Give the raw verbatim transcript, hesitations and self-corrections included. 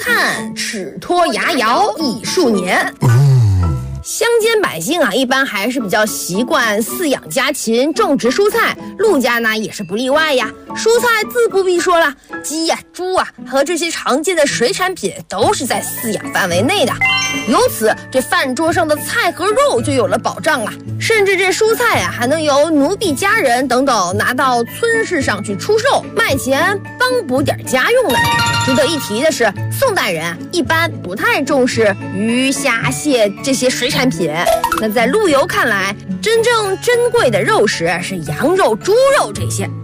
看，齿脱牙摇艺数年。乡间百姓啊，一般还是比较习惯饲养家禽，种植蔬菜。陆家呢也是不例外呀。蔬菜自不必说了，鸡呀、猪啊和这些常见的水产品都是在饲养范围内的。由此，这饭桌上的菜和肉就有了保障啊。甚至这蔬菜啊，还能由奴婢家人等等拿到村市上去出售，卖钱帮补点家用呢。值得一提的是，宋代人一般不太重视鱼虾蟹这些水产品。那在陆游看来，真正珍贵的肉食是羊肉、猪肉这些。